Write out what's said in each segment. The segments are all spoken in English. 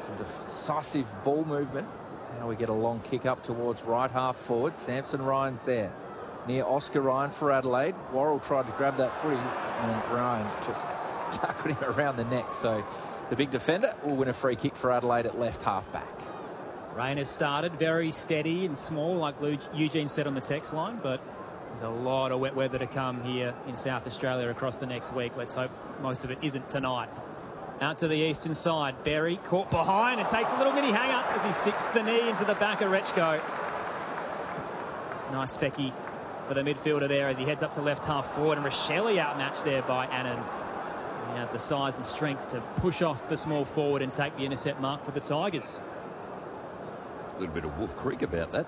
Some decisive ball movement. Now we get a long kick up towards right half forward. Samson Ryan's there. Near Oscar Ryan for Adelaide. Worrell tried to grab that footy and Ryan just tackled him around the neck. So the big defender will win a free kick for Adelaide at left half back. Rain has started very steady and small, like Eugene said on the text line, but there's a lot of wet weather to come here in South Australia across the next week. Let's hope most of it isn't tonight. Out to the eastern side. Berry caught behind and takes a little mini hang-up as he sticks the knee into the back of Rechko. Nice specky for the midfielder there as he heads up to left half forward, and Rochelle outmatched there by Anand. He had the size and strength to push off the small forward and take the intercept mark for the Tigers. A little bit of Wolf Creek about that.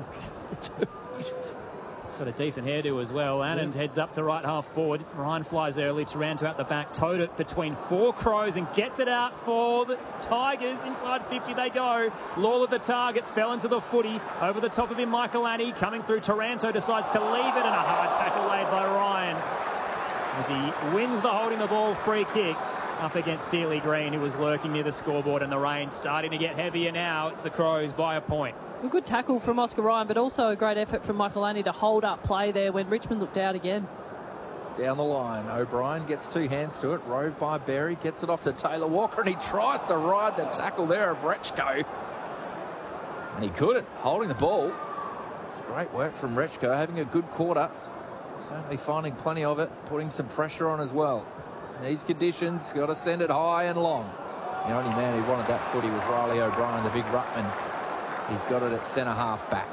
Got a decent hairdo as well. Anand heads up to right half forward. Ryan flies early. Taranto out the back. Towed it between four Crows and gets it out for the Tigers. Inside 50 they go. Lawler the target. Fell into the footy. Over the top of him, Michael Annie. Coming through, Taranto decides to leave it, and a hard tackle laid by Ryan as he wins the holding the ball free kick up against Steely Green, who was lurking near the scoreboard, and the rain starting to get heavier now. It's the Crows by a point. A good tackle from Oscar Ryan, but also a great effort from Michael Annie to hold up play there when Richmond looked out again. Down the line, O'Brien gets two hands to it. Rove by Berry, gets it off to Taylor Walker, and he tries to ride the tackle there of Rechko. And he couldn't, holding the ball. It's great work from Rechko, having a good quarter. Certainly finding plenty of it, putting some pressure on as well. In these conditions, got to send it high and long. The only man who wanted that footy was Riley O'Brien, the big ruckman. He's got it at centre half back.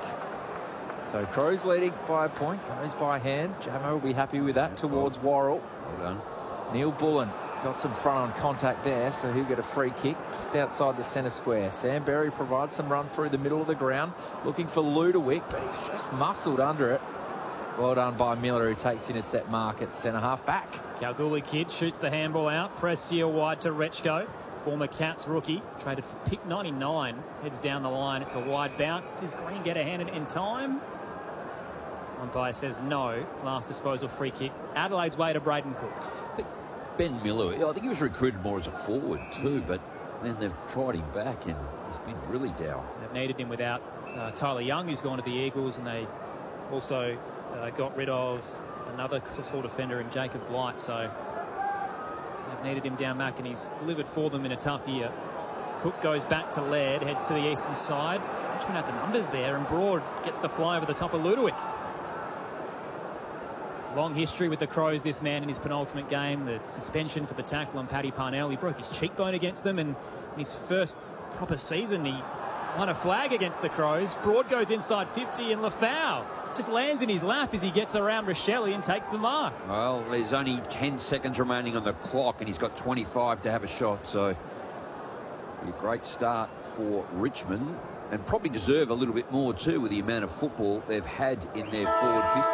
So Crows leading by a point, goes by hand. Jamo will be happy with that towards Worrell. Well done. Neil Bullen got some front on contact there, so he'll get a free kick just outside the centre square. Sam Berry provides some run through the middle of the ground, looking for Ludowick, but he's just muscled under it. Well done by Miller, who takes intercept mark at centre half back. Kalgoorlie kid shoots the handball out. Prestia wide to Rechko. Former Cats rookie, traded for pick 99, heads down the line. It's a wide bounce. Does Green get a hand in time? Umpire says no. Last disposal free kick. Adelaide's way to Braden Cook. I think Ben Miller, I think he was recruited more as a forward too, but then they've tried him back and he's been really dour. They've needed him without Tyler Young, who's gone to the Eagles, and they also got rid of another full defender in Jacob Blight, so they've needed him down back, and he's delivered for them in a tough year. Cook goes back to Laird, heads to the eastern side. Richmond had the numbers there, and Broad gets the fly over the top of Ludowick. Long history with the Crows, this man, in his penultimate game. The suspension for the tackle on Paddy Parnell. He broke his cheekbone against them, and in his first proper season, he won a flag against the Crows. Broad goes inside 50, and Lafau just lands in his lap as he gets around Rochelle and takes the mark. Well, there's only 10 seconds remaining on the clock, and he's got 25 to have a shot, so a great start for Richmond, and probably deserve a little bit more too with the amount of football they've had in their forward 50.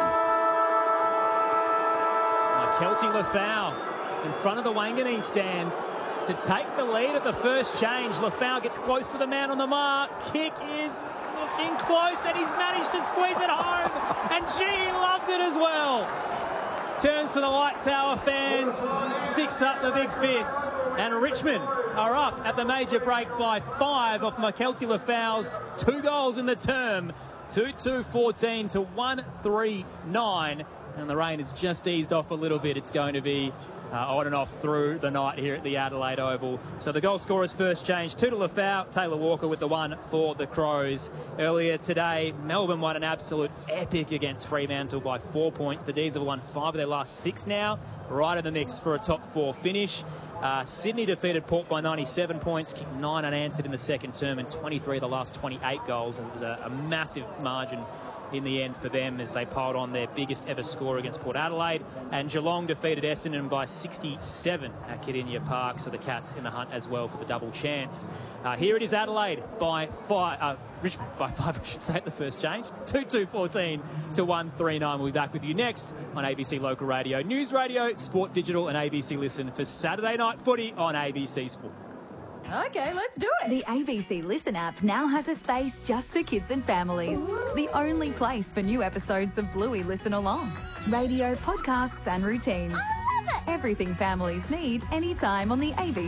Kelty Lafau in front of the Wanganeen stand to take the lead at the first change. Lafau gets close to the man on the mark. Kick is looking close, and he's managed to squeeze it home. And G loves it as well. Turns to the Light Tower fans, sticks up the big fist, and Richmond are up at the major break by 5 off Kelty Lafau's 2 goals in the term. 2-2-14 to 1-3-9. And the rain has just eased off a little bit. It's going to be on and off through the night here at the Adelaide Oval. So the goal scorer's first change, 2 to Lafau. Taylor Walker with the 1 for the Crows. Earlier today, Melbourne won an absolute epic against Fremantle by 4 points. The D's have won 5 of their last 6 now. Right in the mix for a top 4 finish. Sydney defeated Port by 97 points, kicked 9 unanswered in the second term, and 23 of the last 28 goals. It was a massive margin in the end for them as they piled on their biggest ever score against Port Adelaide. And Geelong defeated Essendon by 67 at Kardinia Park, so the Cats in the hunt as well for the double chance. Here it is, Adelaide by 5, Richmond by 5, I should say, at the first change. 2-2-14 to 1-3-9. We'll be back with you next on ABC Local Radio, News Radio, Sport Digital and ABC Listen for Saturday Night Footy on ABC Sport. Okay, let's do it. The ABC Listen app now has a space just for kids and families. The only place for new episodes of Bluey Listen Along. Radio, podcasts and routines. I love it. Everything families need anytime on the ABC